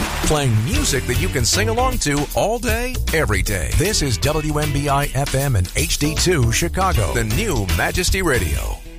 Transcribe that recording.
Playing music that you can sing along to all day, every day. This is WMBI FM and HD2 Chicago, the new Majesty Radio.